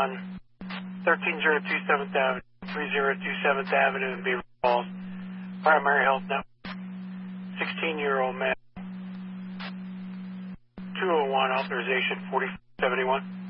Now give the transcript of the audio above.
on 13027th Avenue, 3027th Avenue in Beaver Falls. Primary Health Network, 16-year-old man. 201 authorization 4071.